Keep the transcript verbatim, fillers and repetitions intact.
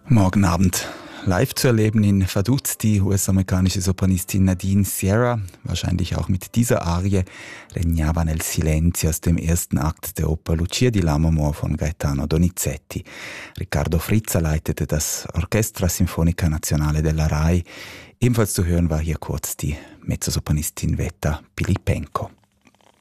Morgen Abend live zu erleben in Vaduz die U S-amerikanische Sopranistin Nadine Sierra, wahrscheinlich auch mit dieser Arie Regnava nel silenzio aus dem ersten Akt der Oper Lucia di Lammermoor von Gaetano Donizetti. Riccardo Frizza leitete das Orchestra Sinfonica Nazionale della Rai. Ebenfalls zu hören war hier kurz die Mezzosopranistin Veta Pilipenko.